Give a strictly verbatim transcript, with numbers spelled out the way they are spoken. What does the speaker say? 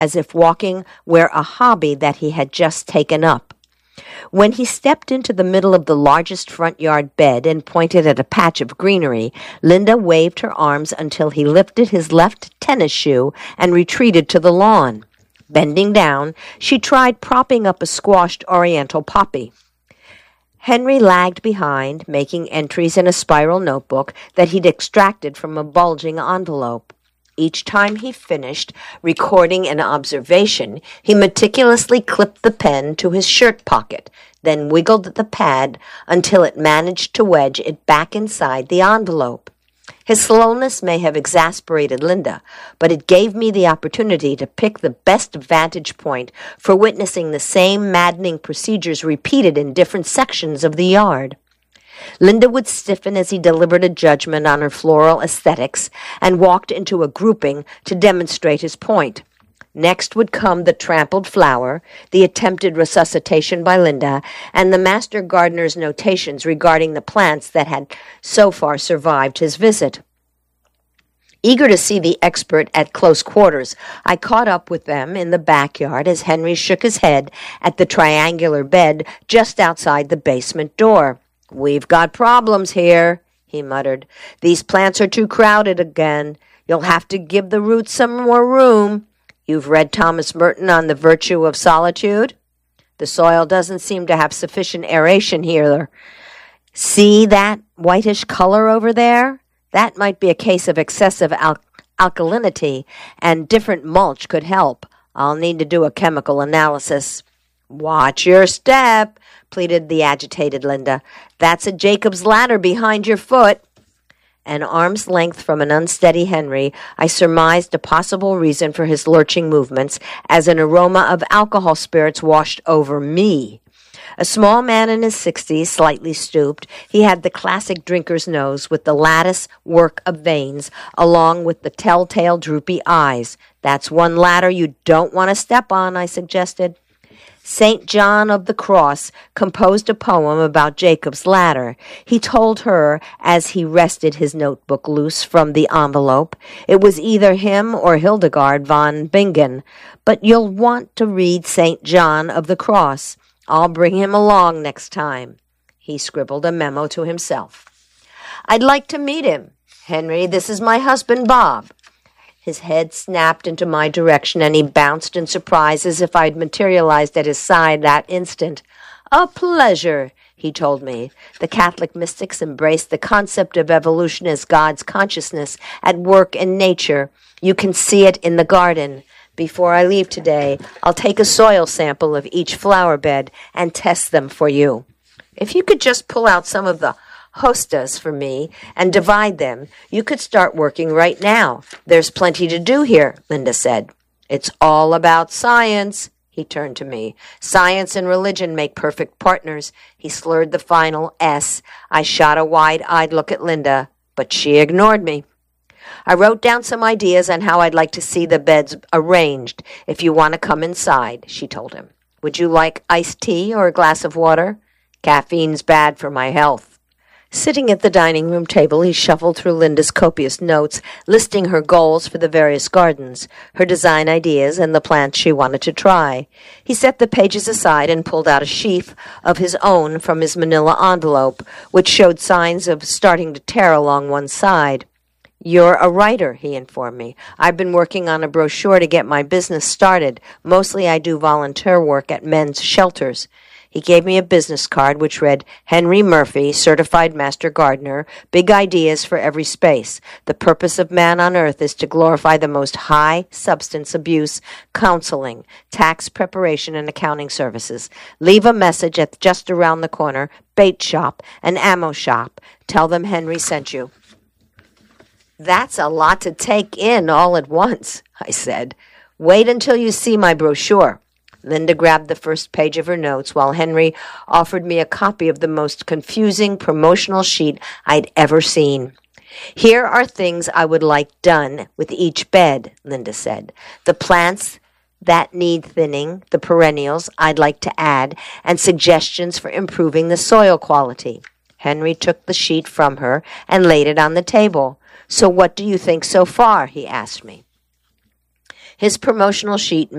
as if walking where a hobby that he had just taken up. When he stepped into the middle of the largest front yard bed and pointed at a patch of greenery, Linda waved her arms until he lifted his left tennis shoe and retreated to the lawn. Bending down, she tried propping up a squashed oriental poppy. Henry lagged behind, making entries in a spiral notebook that he'd extracted from a bulging envelope. Each time he finished recording an observation, he meticulously clipped the pen to his shirt pocket, then wiggled the pad until it managed to wedge it back inside the envelope. His slowness may have exasperated Linda, but it gave me the opportunity to pick the best vantage point for witnessing the same maddening procedures repeated in different sections of the yard. Linda would stiffen as he delivered a judgment on her floral aesthetics and walked into a grouping to demonstrate his point. Next would come the trampled flower, the attempted resuscitation by Linda, and the master gardener's notations regarding the plants that had so far survived his visit. Eager to see the expert at close quarters, I caught up with them in the backyard as Henry shook his head at the triangular bed just outside the basement door. "We've got problems here," he muttered. "These plants are too crowded again. You'll have to give the roots some more room. You've read Thomas Merton on the virtue of solitude? The soil doesn't seem to have sufficient aeration here. See that whitish color over there? That might be a case of excessive al- alkalinity, and different mulch could help. I'll need to do a chemical analysis." "Watch your step," pleaded the agitated Linda. "That's a Jacob's ladder behind your foot." An arm's length from an unsteady Henry, I surmised a possible reason for his lurching movements as an aroma of alcohol spirits washed over me. A small man in his sixties, slightly stooped, he had the classic drinker's nose with the lattice work of veins, along with the telltale droopy eyes. "That's one ladder you don't want to step on," I suggested. Saint John of the Cross composed a poem about Jacob's ladder. He told her as he wrested his notebook loose from the envelope. It was either him or Hildegard von Bingen, but you'll want to read Saint John of the Cross. I'll bring him along next time. He scribbled a memo to himself. "I'd like to meet him. Henry, this is my husband, Bob." His head snapped into my direction, and he bounced in surprise as if I'd materialized at his side that instant. "A pleasure," he told me. The Catholic mystics embraced the concept of evolution as God's consciousness at work in nature. You can see it in the garden. Before I leave today, I'll take a soil sample of each flower bed and test them for you. If you could just pull out some of the hostas for me and divide them, you could start working right now. There's plenty to do here," Linda said. "It's all about science." He turned to me. "Science and religion make perfect partners." He slurred the final S. I shot a wide-eyed look at Linda, but she ignored me. I wrote down some ideas on how I'd like to see the beds arranged. "If you want to come inside," she told him. "Would you like iced tea or a glass of water?" "Caffeine's bad for my health." Sitting at the dining room table, he shuffled through Linda's copious notes, listing her goals for the various gardens, her design ideas, and the plants she wanted to try. He set the pages aside and pulled out a sheaf of his own from his manila envelope, which showed signs of starting to tear along one side. "You're a writer," he informed me. "I've been working on a brochure to get my business started. Mostly I do volunteer work at men's shelters." He gave me a business card which read, "Henry Murphy, Certified Master Gardener, big ideas for every space. The purpose of man on earth is to glorify the most high substance abuse, counseling, tax preparation, and accounting services. Leave a message at just around the corner, bait shop, an ammo shop. Tell them Henry sent you." "That's a lot to take in all at once," I said. "Wait until you see my brochure." Linda grabbed the first page of her notes while Henry offered me a copy of the most confusing promotional sheet I'd ever seen. "Here are things I would like done with each bed," Linda said. "The plants that need thinning, the perennials I'd like to add, and suggestions for improving the soil quality." Henry took the sheet from her and laid it on the table. "So what do you think so far?" he asked me. His promotional sheet